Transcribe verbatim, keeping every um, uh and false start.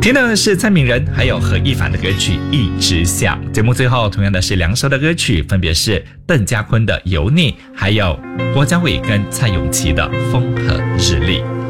听到的是蔡敏仁还有何一凡的歌曲《一直想》。节目最后同样的是两首的歌曲，分别是邓家坤的《油腻》，还有郭嘉伟跟蔡永琪的《风和日丽》。